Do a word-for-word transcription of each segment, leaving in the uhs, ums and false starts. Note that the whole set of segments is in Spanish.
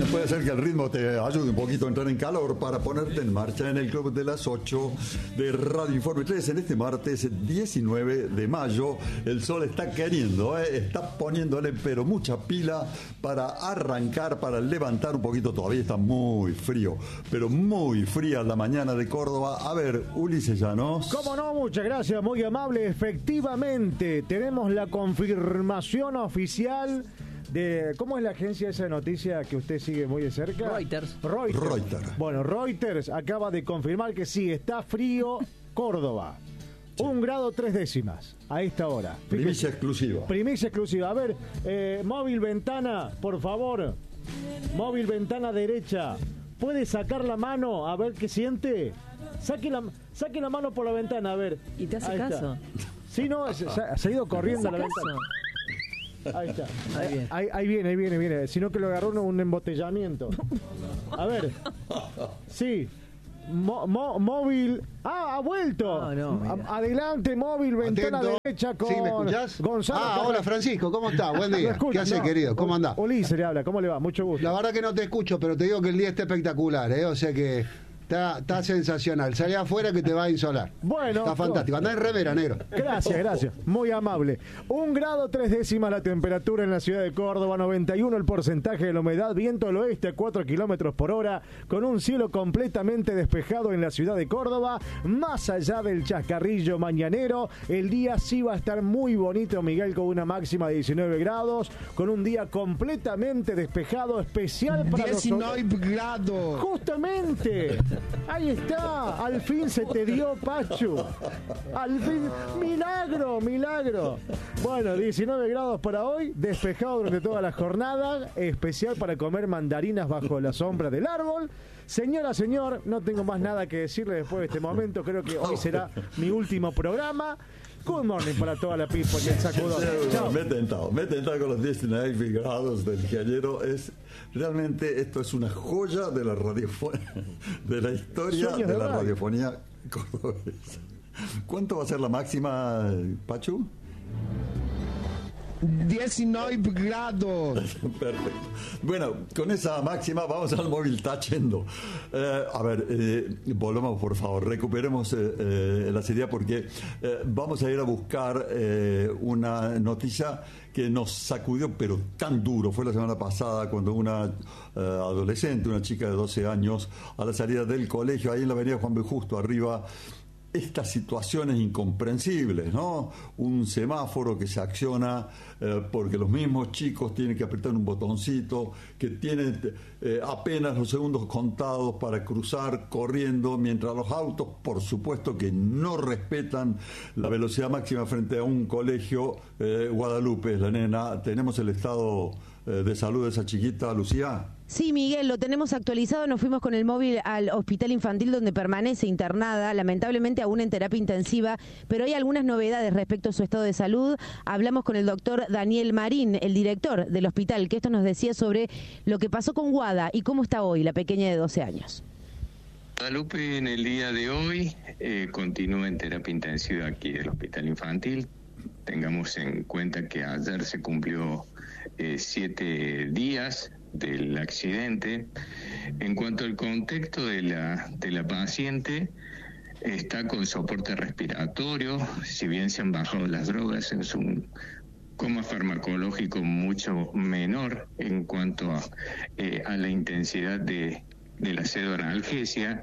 puede ser que el ritmo te ayude un poquito a entrar en calor para ponerte en marcha en el Club de las ocho de Radio Informe tres en este martes diecinueve de mayo. El sol está queriendo, ¿eh? Está poniéndole pero mucha pila para arrancar, para levantar un poquito. Todavía está muy frío, pero muy fría la mañana de Córdoba. A ver, Ulises Llanos. ¿Cómo no? Muchas gracias, muy amable. Efectivamente, tenemos la confirmación oficial de... ¿Cómo es la agencia esa de noticia que usted sigue muy de cerca? Reuters. Reuters. Reuters. Bueno, Reuters acaba de confirmar que sí, está frío Córdoba. Sí. Un grado tres décimas a esta hora. Fíjese. Primicia exclusiva. Primicia exclusiva. A ver, eh, móvil ventana, por favor. Móvil ventana derecha. ¿Puede sacar la mano a ver qué siente? Saque la, saque la mano por la ventana, a ver. ¿Y te hace Ahí caso? Está. Sí, no, se, se ha ido corriendo a la caso? ventana. Ahí está. Ahí viene. Ahí, ahí viene, ahí viene, viene. Sino que lo agarró un embotellamiento. A ver. Sí. Mo, mo, móvil. ¡Ah, ha vuelto! No, no, A, adelante, móvil, ventana Atento. derecha con... ¿Sí, me escuchás? Gonzalo. Ah, hola Francisco, ¿cómo estás? Buen día. Escucha, ¿Qué haces, no. querido? ¿Cómo andás? Ulises le habla, ¿cómo le va? Mucho gusto. La verdad que no te escucho, pero te digo que el día está espectacular, ¿eh? O sea que está, está sensacional. Salí afuera que te va a insolar. Bueno. Está fantástico. Andá en remera, negro. Gracias, gracias. Muy amable. Un grado tres décimas la temperatura en la ciudad de Córdoba, noventa y uno el porcentaje de la humedad, viento al oeste a cuatro kilómetros por hora, con un cielo completamente despejado en la ciudad de Córdoba. Más allá del chascarrillo mañanero, el día sí va a estar muy bonito, Miguel, con una máxima de diecinueve grados, con un día completamente despejado, especial para diecinueve los... grados. Justamente. Ahí está, al fin se te dio, Pachu. Al fin, milagro, milagro. Bueno, diecinueve grados para hoy, despejado durante toda la jornada, especial para comer mandarinas bajo la sombra del árbol. Señora, señor, no tengo más nada que decirle después de este momento, creo que hoy será mi último programa. Good morning para toda la people y el sacudón. Chao. Me he tentado, me he tentado con los diecinueve grados del ingeniero. Es, realmente esto es una joya de la radiofonía, de la historia de, de la radio. radiofonía cordobesa. ¿Cuánto va a ser la máxima, Pachu? diecinueve grados. Perfecto. Bueno, con esa máxima vamos al móvil tachendo. Eh, a ver, eh, volvamos por favor, recuperemos eh, eh, la seriedad porque eh, vamos a ir a buscar eh, una noticia que nos sacudió, pero tan duro. Fue la semana pasada cuando una eh, adolescente, una chica de doce años, a la salida del colegio, ahí en la avenida Juan B. Justo, arriba, estas situaciones incomprensibles, ¿no? Un semáforo que se acciona eh, porque los mismos chicos tienen que apretar un botoncito, que tienen eh, apenas los segundos contados para cruzar corriendo, mientras los autos, por supuesto, que no respetan la velocidad máxima frente a un colegio. eh, Guadalupe, la nena, tenemos el estado eh, de salud de esa chiquita, Lucía. Sí, Miguel, lo tenemos actualizado. Nos fuimos con el móvil al hospital infantil donde permanece internada, lamentablemente aún en terapia intensiva, pero hay algunas novedades respecto a su estado de salud. Hablamos con el doctor Daniel Marín, el director del hospital, que esto nos decía sobre lo que pasó con Guada y cómo está hoy la pequeña de doce años. Guadalupe en el día de hoy eh, continúa en terapia intensiva aquí del hospital infantil. Tengamos en cuenta que ayer se cumplió eh, siete días del accidente. En cuanto al contexto de la, de la paciente, está con soporte respiratorio, si bien se han bajado las drogas, es un coma farmacológico mucho menor en cuanto a, eh, a la intensidad de, de la pseudoanalgesia.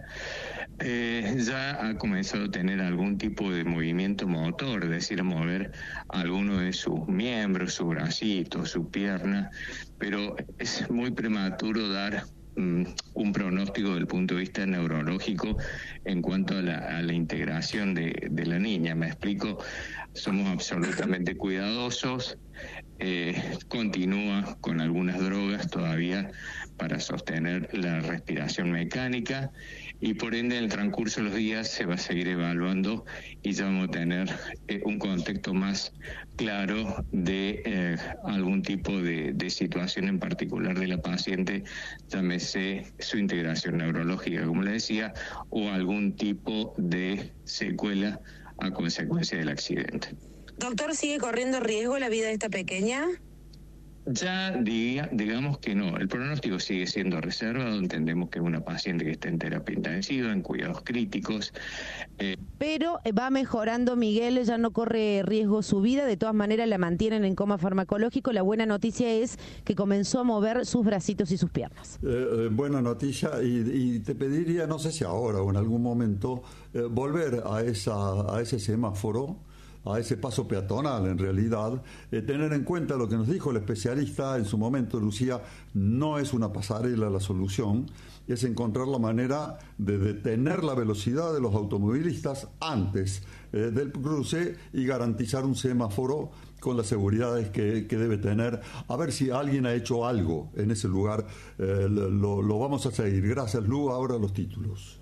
Eh, ya ha comenzado a tener algún tipo de movimiento motor, es decir, mover alguno de sus miembros, su bracito, su pierna, pero es muy prematuro dar um, un pronóstico desde el punto de vista neurológico en cuanto a la, a la integración de, de la niña. Me explico, somos absolutamente cuidadosos, eh, continúa con algunas drogas todavía para sostener la respiración mecánica y por ende en el transcurso de los días se va a seguir evaluando y ya vamos a tener eh, un contexto más claro de eh, algún tipo de, de situación en particular de la paciente, llámese su integración neurológica, como le decía, o algún tipo de secuela a consecuencia del accidente. Doctor, ¿sigue corriendo riesgo la vida de esta pequeña? Ya diga, digamos que no, el pronóstico sigue siendo reservado, entendemos que es una paciente que está en terapia intensiva, en cuidados críticos. Eh, Pero va mejorando, Miguel, ya no corre riesgo su vida, de todas maneras la mantienen en coma farmacológico. La buena noticia es que comenzó a mover sus bracitos y sus piernas. Eh, eh, buena noticia, y, y te pediría, no sé si ahora o en algún momento, eh, volver a, esa, a ese semáforo, a ese paso peatonal en realidad, eh, tener en cuenta lo que nos dijo el especialista en su momento, Lucía, no es una pasarela la solución, es encontrar la manera de detener la velocidad de los automovilistas antes eh, del cruce y garantizar un semáforo con las seguridades que, que debe tener. A ver si alguien ha hecho algo en ese lugar, eh, lo, lo vamos a seguir. Gracias, Lu. Ahora los títulos.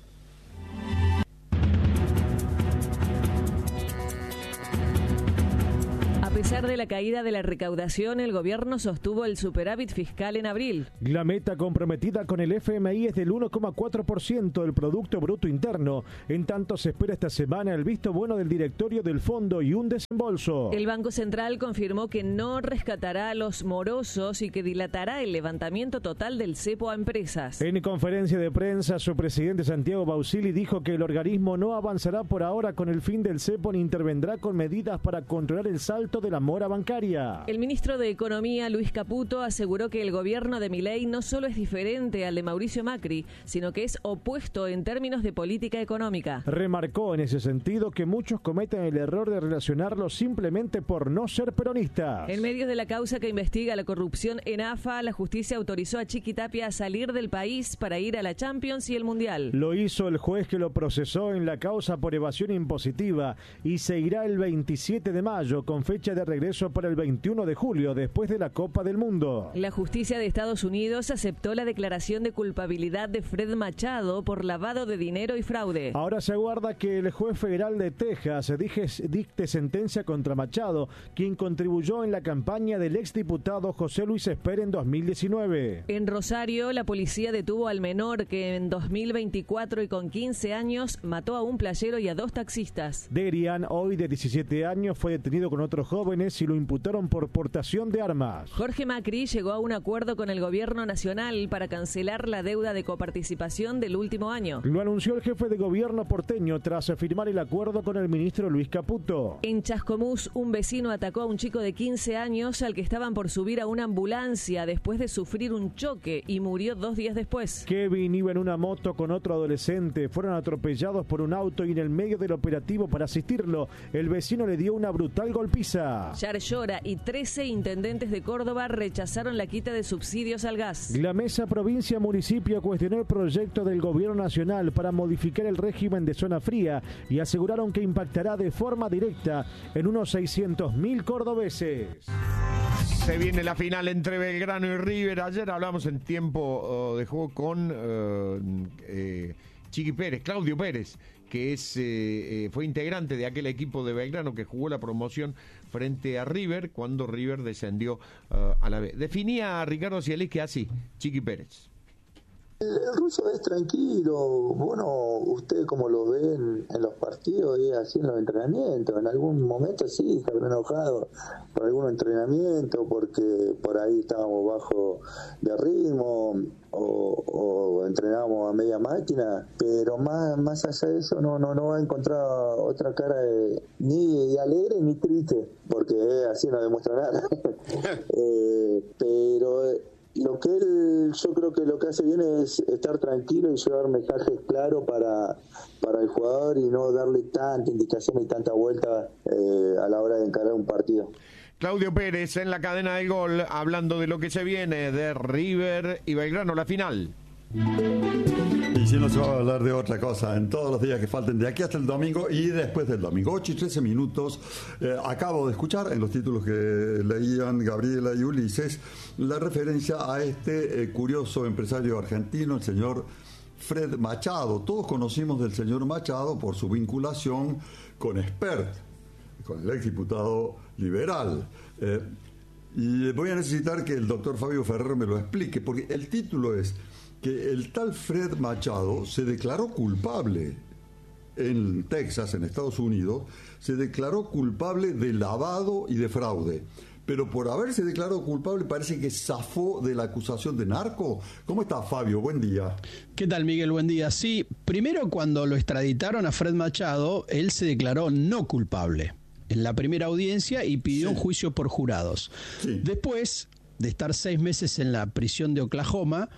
A pesar de la caída de la recaudación, el gobierno sostuvo el superávit fiscal en abril. La meta comprometida con el F M I es del uno coma cuatro por ciento del Producto Bruto Interno. En tanto, se espera esta semana el visto bueno del directorio del fondo y un desembolso. El Banco Central confirmó que no rescatará a los morosos y que dilatará el levantamiento total del cepo a empresas. En conferencia de prensa, su presidente Santiago Bausili dijo que el organismo no avanzará por ahora con el fin del cepo ni intervendrá con medidas para controlar el salto de la mora bancaria. El ministro de Economía, Luis Caputo, aseguró que el gobierno de Milei no solo es diferente al de Mauricio Macri, sino que es opuesto en términos de política económica. Remarcó en ese sentido que muchos cometen el error de relacionarlo simplemente por no ser peronistas. En medio de la causa que investiga la corrupción en A F A, la justicia autorizó a Chiqui Tapia a salir del país para ir a la Champions y el Mundial. Lo hizo el juez que lo procesó en la causa por evasión impositiva y se irá el veintisiete de mayo con fecha de regreso para el veintiuno de julio, después de la Copa del Mundo. La justicia de Estados Unidos aceptó la declaración de culpabilidad de Fred Machado por lavado de dinero y fraude. Ahora se aguarda que el juez federal de Texas dicte sentencia contra Machado, quien contribuyó en la campaña del exdiputado José Luis Esper en dos mil diecinueve. En Rosario, la policía detuvo al menor que en dos mil veinticuatro y con quince años mató a un playero y a dos taxistas. Derian, hoy de diecisiete años, fue detenido con otros jóvenes y lo imputaron por portación de armas. Jorge Macri llegó a un acuerdo con el gobierno nacional para cancelar la deuda de coparticipación del último año. Lo anunció el jefe de gobierno porteño tras firmar el acuerdo con el ministro Luis Caputo. En Chascomús, un vecino atacó a un chico de quince años al que estaban por subir a una ambulancia después de sufrir un choque y murió dos días después. Kevin iba en una moto con otro adolescente, fueron atropellados por un auto y en el medio del operativo para asistirlo, el vecino le dio una brutal golpiza. Yar Llora y trece intendentes de Córdoba rechazaron la quita de subsidios al gas. La mesa provincia-municipio cuestionó el proyecto del gobierno nacional para modificar el régimen de zona fría y aseguraron que impactará de forma directa en unos seiscientos mil cordobeses. Se viene la final entre Belgrano y River. Ayer hablamos en tiempo uh, de juego con uh, eh, Chiqui Pérez, Claudio Pérez, que es eh, eh, fue integrante de aquel equipo de Belgrano que jugó la promoción frente a River cuando River descendió uh, a la B. Definía a Ricardo Zielinski así, Chiqui Pérez. El, el ruso es tranquilo, bueno, usted como lo ve en, en los partidos y así en los entrenamientos, en algún momento sí, se habrá enojado por algún entrenamiento, porque por ahí estábamos bajo de ritmo o, o entrenábamos a media máquina, pero más más allá de eso no no no va a encontrar otra cara de, ni de alegre ni triste, porque así no demuestra nada. eh, pero lo que él, yo creo que lo que hace bien es estar tranquilo y llevar mensajes claros para, para el jugador y no darle tanta indicación y tanta vuelta eh, a la hora de encarar un partido. Claudio Pérez en la cadena del gol, hablando de lo que se viene de River y Belgrano, la final. Y si no se va a hablar de otra cosa en todos los días que falten de aquí hasta el domingo y después del domingo. ocho y trece minutos. Eh, acabo de escuchar en los títulos que leían Gabriela y Ulises la referencia a este eh, curioso empresario argentino, el señor Fred Machado. Todos conocimos del señor Machado por su vinculación con Espert, con el exdiputado liberal. Eh, y voy a necesitar que el doctor Fabio Ferrer me lo explique, porque el título es que el tal Fred Machado se declaró culpable en Texas, en Estados Unidos, se declaró culpable de lavado y de fraude. pero por haberse declarado culpable parece que zafó de la acusación de narco. ¿Cómo está, Fabio? Buen día. ¿Qué tal, Miguel? Buen día. Sí, primero cuando lo extraditaron a Fred Machado, él se declaró no culpable en la primera audiencia y pidió sí. un juicio por jurados. Sí. Después de estar seis meses en la prisión de Oklahoma,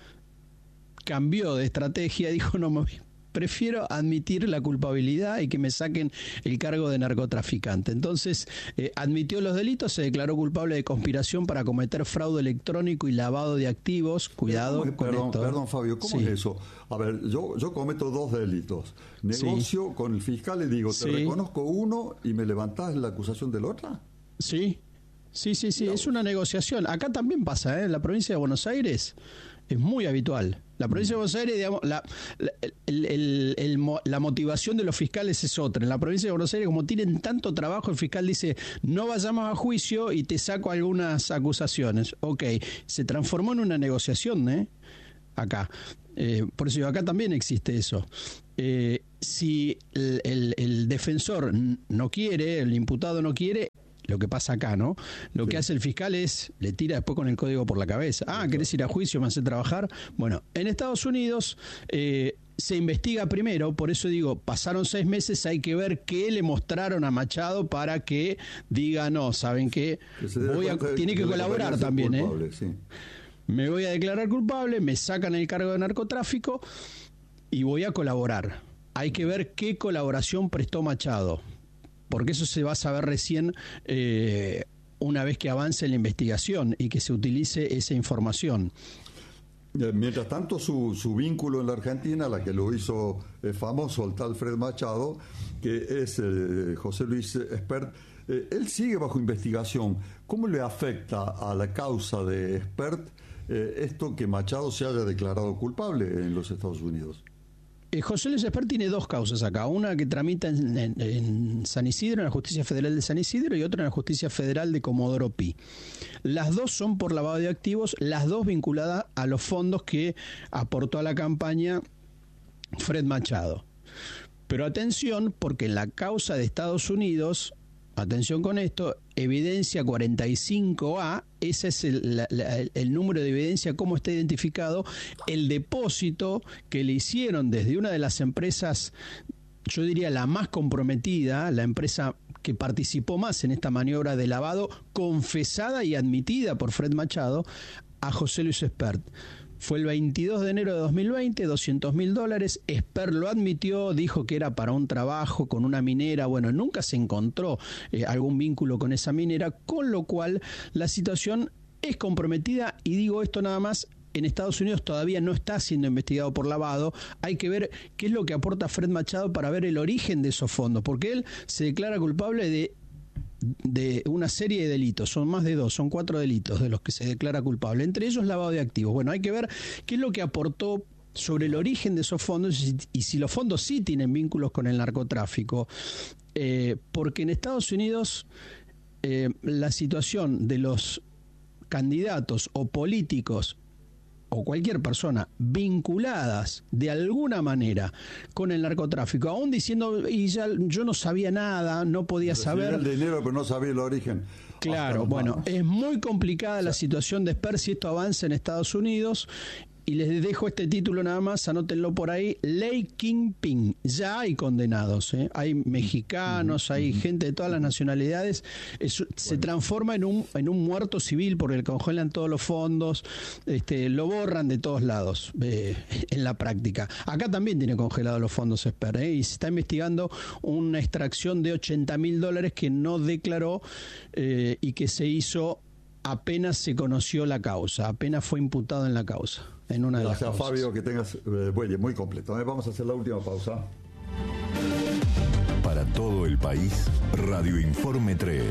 cambió de estrategia, dijo, no, prefiero admitir la culpabilidad y que me saquen el cargo de narcotraficante. Entonces, eh, admitió los delitos, se declaró culpable de conspiración para cometer fraude electrónico y lavado de activos. Cuidado con perdón, esto. Perdón, Fabio, ¿cómo sí. es eso? A ver, yo, yo cometo dos delitos. Negocio sí. con el fiscal y digo, te sí. reconozco uno y me levantás la acusación del otro. Sí, sí, sí, sí, no. es una negociación. Acá también pasa, ¿eh? En la provincia de Buenos Aires es muy habitual. La provincia de Buenos Aires, digamos, la, la, el, el, el, la motivación de los fiscales es otra. En la provincia de Buenos Aires, como tienen tanto trabajo, el fiscal dice, no vayamos a juicio y te saco algunas acusaciones. Ok, se transformó en una negociación, ¿eh? Acá. Eh, por eso digo, acá también existe eso. Eh, si el, el, el defensor no quiere, el imputado no quiere, lo que pasa acá, ¿no? Lo sí. que hace el fiscal es, le tira después con el código por la cabeza. Ah, ¿querés ir a juicio? ¿Me hace trabajar? Bueno, en Estados Unidos eh, se investiga primero, por eso digo, pasaron seis meses, hay que ver qué le mostraron a Machado para que diga, no, ¿saben qué? Voy a, tiene que, que colaborar también, culpable, ¿eh? Sí. Me voy a declarar culpable, me sacan el cargo de narcotráfico y voy a colaborar. Hay que ver qué colaboración prestó Machado, porque eso se va a saber recién eh, una vez que avance la investigación y que se utilice esa información. Mientras tanto, su, su vínculo en la Argentina, la que lo hizo eh, famoso el tal Fred Machado, que es eh, José Luis Espert, eh, él sigue bajo investigación. ¿Cómo le afecta a la causa de Espert eh, esto que Machado se haya declarado culpable en los Estados Unidos? Eh, José Luis Espert tiene dos causas acá, una que tramita en, en, en San Isidro, en la Justicia Federal de San Isidro, y otra en la Justicia Federal de Comodoro Pi. Las dos son por lavado de activos, las dos vinculadas a los fondos que aportó a la campaña Fred Machado. Pero atención, porque en la causa de Estados Unidos, atención con esto, evidencia cuarenta y cinco A, ese es el, la, la, el número de evidencia, cómo está identificado, el depósito que le hicieron desde una de las empresas, yo diría la más comprometida, la empresa que participó más en esta maniobra de lavado, confesada y admitida por Fred Machado, a José Luis Espert. Fue el veintidós de enero de dos mil veinte, doscientos mil dólares. Espert lo admitió, dijo que era para un trabajo con una minera. Bueno, nunca se encontró eh, algún vínculo con esa minera, con lo cual la situación es comprometida. Y digo esto nada más, en Estados Unidos todavía no está siendo investigado por lavado. Hay que ver qué es lo que aporta Fred Machado para ver el origen de esos fondos, porque él se declara culpable de de una serie de delitos, son más de dos, son cuatro delitos de los que se declara culpable, entre ellos lavado de activos. Bueno, hay que ver qué es lo que aportó sobre el origen de esos fondos y, y si los fondos sí tienen vínculos con el narcotráfico, eh, porque en Estados Unidos eh, la situación de los candidatos o políticos o cualquier persona vinculadas de alguna manera con el narcotráfico, aún diciendo, y ya yo no sabía nada, no podía saber el dinero, pero no sabía el origen. Claro, bueno, es muy complicada o sea, la situación de Espert si esto avanza en Estados Unidos. Y les dejo este título nada más, anótenlo por ahí, Ley Kingpin. Ya hay condenados, ¿eh? Hay mexicanos, hay gente de todas las nacionalidades. Es, se transforma en un en un muerto civil porque le congelan todos los fondos, este, lo borran de todos lados eh, en la práctica. Acá también tiene congelados los fondos Espert, ¿eh? Y se está investigando una extracción de ochenta mil dólares que no declaró eh, y que se hizo apenas se conoció la causa, apenas fue imputado en la causa. En una de Gracias, las causas. Fabio, que tengas eh, bueno, muy completo. ¿eh? Vamos a hacer la última pausa. Para todo el país, Radio Informe tres.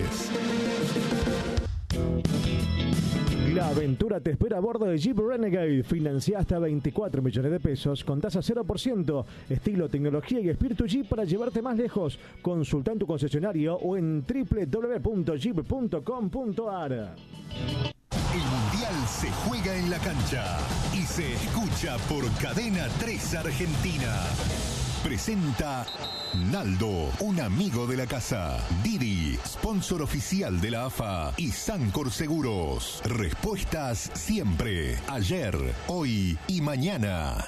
La aventura te espera a bordo de Jeep Renegade. Financia hasta veinticuatro millones de pesos con tasa cero por ciento. Estilo, tecnología y espíritu Jeep para llevarte más lejos. Consulta en tu concesionario o en doble u doble u doble u punto jeep punto com punto a r. El Mundial se juega en la cancha y se escucha por Cadena tres Argentina. presenta Naldo, un amigo de la casa. Didi, sponsor oficial de la A F A. Y Sancor Seguros. Respuestas siempre. Ayer, hoy y mañana.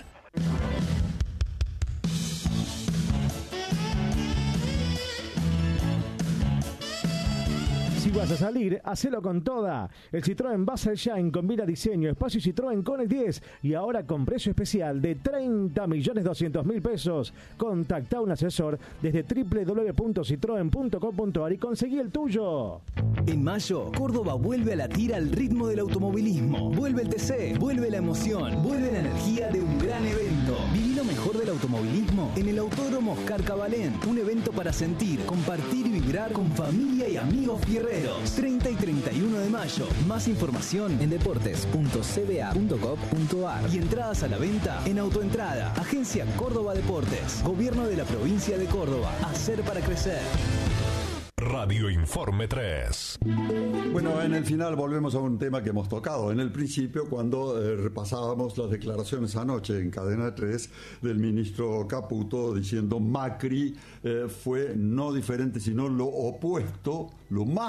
Si vas a salir, hacelo con toda. El Citroën Basel Shine combina diseño, espacio y Citroën Connect diez. Y ahora con precio especial de treinta millones doscientos mil pesos. Contacta a un asesor desde doble u doble u doble u punto citroen punto com punto a r y conseguí el tuyo. En mayo, Córdoba vuelve a latir al ritmo del automovilismo. Vuelve el T C, vuelve la emoción, vuelve la energía de un gran evento. Viví lo mejor del automovilismo en el Autódromo Oscar Cabalén. Un evento para sentir, compartir y vibrar con familia y amigos fierreros. treinta y treinta y uno de mayo. Más información en deportes punto c b a punto gov punto a r y entradas a la venta en Autoentrada. Agencia Córdoba Deportes. Gobierno de la provincia de Córdoba. Hacer para crecer. Radio Informe tres. Bueno, en el final volvemos a un tema que hemos tocado en el principio cuando eh, repasábamos las declaraciones anoche en Cadena tres del ministro Caputo diciendo Macri eh, fue no diferente sino lo opuesto, lo más